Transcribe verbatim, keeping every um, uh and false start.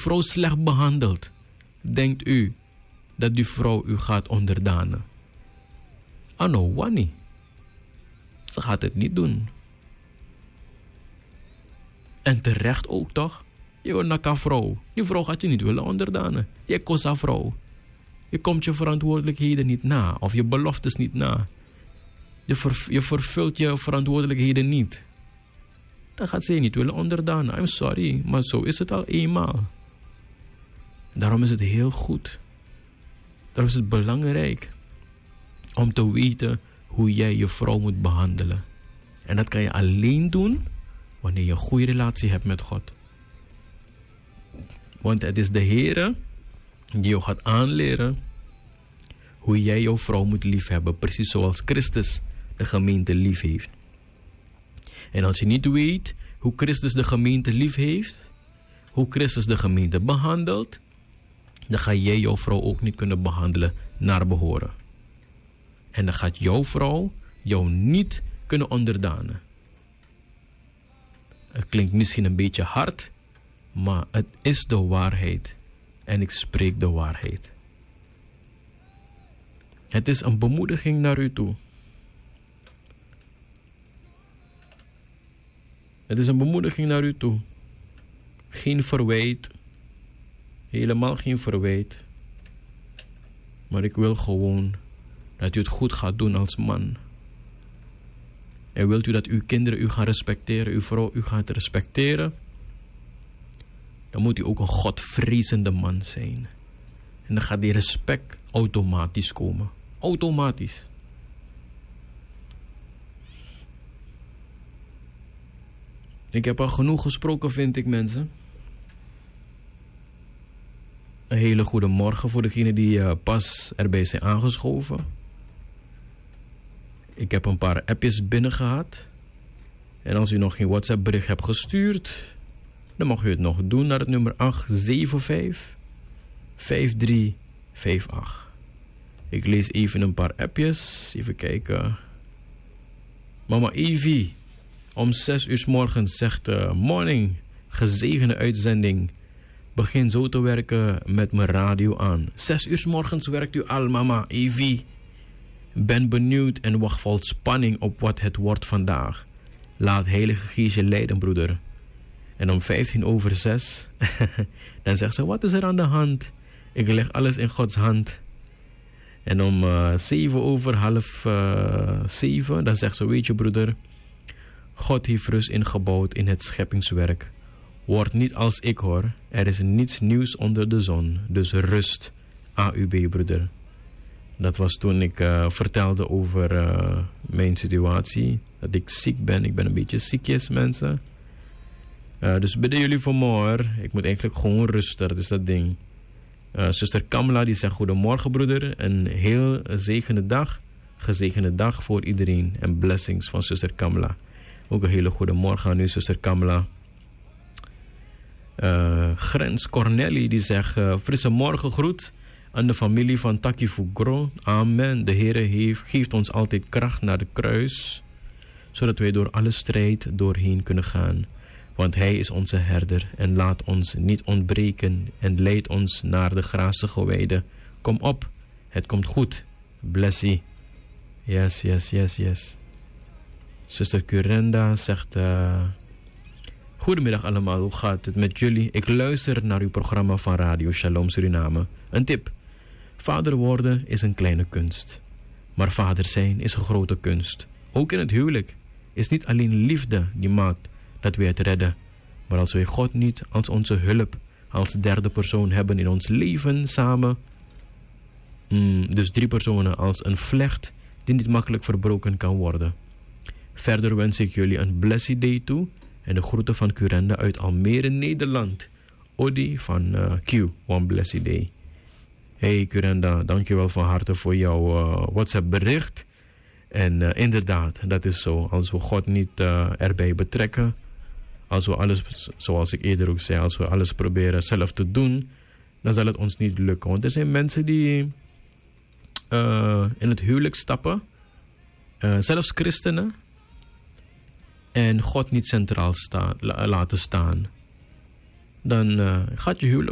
vrouw slecht behandelt, denkt u dat die vrouw u gaat onderdanen? Ano, wanneer? Ze gaat het niet doen. En terecht ook toch? Je wil naar een vrouw. Die vrouw gaat je niet willen onderdanen. Je kost een vrouw. Je komt je verantwoordelijkheden niet na. Of je beloftes niet na. Je, ver, je vervult je verantwoordelijkheden niet. Dan gaat ze je niet willen onderdanen. I'm sorry, maar zo is het al eenmaal. Daarom is het heel goed. Daarom is het belangrijk om te weten hoe jij je vrouw moet behandelen. En dat kan je alleen doen wanneer je een goede relatie hebt met God. Want het is de Heer die jou gaat aanleren hoe jij jouw vrouw moet liefhebben. Precies zoals Christus de gemeente lief heeft. En als je niet weet hoe Christus de gemeente lief heeft, hoe Christus de gemeente behandelt, dan ga jij jouw vrouw ook niet kunnen behandelen naar behoren. En dan gaat jouw vrouw jou niet kunnen onderdanen. Het klinkt misschien een beetje hard, maar het is de waarheid. En ik spreek de waarheid. Het is een bemoediging naar u toe. Het is een bemoediging naar u toe. Geen verwijt. Helemaal geen verwijt. Maar ik wil gewoon dat u het goed gaat doen als man. En wilt u dat uw kinderen u gaan respecteren, uw vrouw u gaat respecteren, dan moet u ook een godvrezende man zijn. En dan gaat die respect automatisch komen. Automatisch. Ik heb al genoeg gesproken, vind ik, mensen. Een hele goede morgen voor degenen die uh, pas erbij zijn aangeschoven. Ik heb een paar appjes binnen gehad. En als u nog geen WhatsApp bericht hebt gestuurd, dan mag u het nog doen naar het nummer acht zeven vijf, vijf drie vijf acht. Ik lees even een paar appjes. Even kijken. Mama Evie om zes uur 's morgens zegt uh, morning, gezegende uitzending. Begin zo te werken met mijn radio aan. zes uur 's morgens werkt u al, mama Evie. Ben benieuwd en wacht vol spanning op wat het wordt vandaag. Laat Heilige Geest je leiden, broeder. En om vijftien over zes, dan zegt ze, wat is er aan de hand? Ik leg alles in Gods hand. En om uh, zeven over half uh, zeven, dan zegt ze, weet je broeder, God heeft rust ingebouwd in het scheppingswerk. Word niet als ik hoor, er is niets nieuws onder de zon. Dus rust, A U B broeder. Dat was toen ik uh, vertelde over uh, mijn situatie. Dat ik ziek ben. Ik ben een beetje ziekjes, mensen. Uh, dus bidden jullie voor me hoor. Ik moet eigenlijk gewoon rusten. Dat is dat ding. Uh, zuster Kamla die zegt goedemorgen broeder. Een heel zegende dag. Gezegende dag voor iedereen. En blessings van zuster Kamla. Ook een hele goede morgen aan u, zuster Kamla. Uh, Grens Corneli die zegt uh, frisse morgen groet aan de familie van Taki Fugro. Amen. De Heere heeft, geeft ons altijd kracht naar de kruis, zodat wij door alle strijd doorheen kunnen gaan. Want Hij is onze herder en laat ons niet ontbreken en leidt ons naar de grazige weide. Kom op, het komt goed. Blessie. Yes, yes, yes, yes. Zuster Curenda zegt, Uh, goedemiddag allemaal, hoe gaat het met jullie? Ik luister naar uw programma van Radio Shalom Suriname. Een tip. Vader worden is een kleine kunst. Maar vader zijn is een grote kunst. Ook in het huwelijk is niet alleen liefde die maakt dat wij het redden. Maar als wij God niet als onze hulp, als derde persoon hebben in ons leven samen. Mm, dus drie personen als een vlecht die niet makkelijk verbroken kan worden. Verder wens ik jullie een blessed day toe. En de groeten van Curenda uit Almere, Nederland. Odi van uh, Q, one blessed day. Hey Curenda, dankjewel van harte voor jouw uh, WhatsApp bericht. En uh, inderdaad, dat is zo. Als we God niet uh, erbij betrekken, als we alles, zoals ik eerder ook zei, als we alles proberen zelf te doen, dan zal het ons niet lukken. Want er zijn mensen die uh, in het huwelijk stappen, uh, zelfs christenen, en God niet centraal sta, laten staan. Dan uh, gaat je huwelijk